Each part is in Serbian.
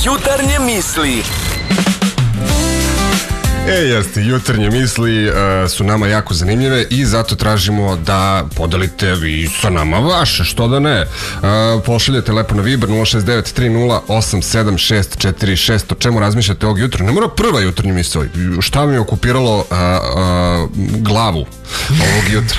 Jutarnje misli. Jeste, jutarnje misli su nama jako zanimljive i zato tražimo da podelite vi sa nama vaše, što da ne. Pošaljete lepo na Viber 069-3087-646. O čemu razmišljate ovog jutra? Ne mora prva jutarnja misli. Šta mi je okupiralo glavu ovog jutra?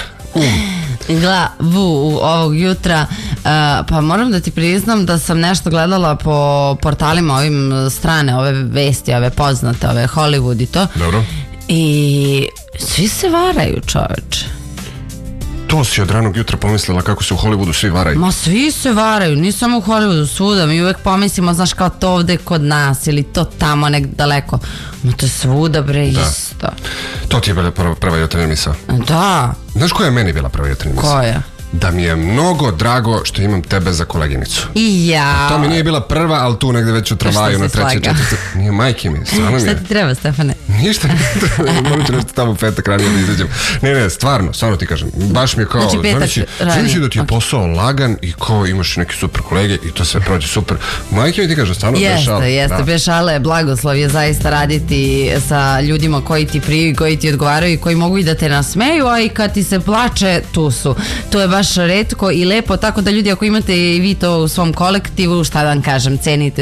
Glavu ovog jutra, pa moram da ti priznam da sam nešto gledala po portalima ovim strane, ove vesti, ove poznate, ove Hollywood i to. Dobro. I svi se varaju, čoveče. To si od ranog jutra pomislila kako se u Hollywoodu svi varaju? Ma svi se varaju, nije samo u Hollywoodu, svuda. Mi uvek pomislimo, znaš, kao to ovde kod nas ili to tamo nek daleko. Ma to je svuda, bre, isto. To ti je bila prva jutarnja misao? Da. Znaš koja je meni bila prva jutarnja misao? Koja? Da mi je mnogo drago što imam tebe za koleginicu. I ja. To mi nije bila prva, ali tu negde već u tramvaju na treće, četvrte. Nije, majke mi, stvarno mi je. Šta ti treba, Stefane? Ništa, moram ću nešto tamo petak ranije da izađem. Ne, stvarno ti kažem. Baš mi je kao, znači da ti je posao lagan i kao imaš neki super kolege i to sve prođe super. Majke mi ti kažem, stvarno bez šale. Jeste, bez šale, blagoslov je zaista raditi sa ljudima koji ti priju, koji ti odgovaraju i koji mogu i da te nasmeju, a i kad ti se plače, tu su. To je baš retko i lepo, tako da ljudi, ako imate i vi to u svom kolektivu, šta da vam kažem, cenite